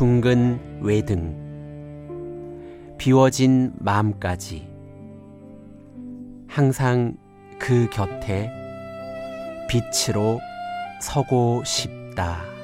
둥근 외등, 비워진 마음까지 항상 그 곁에 빛으로 서고 싶다.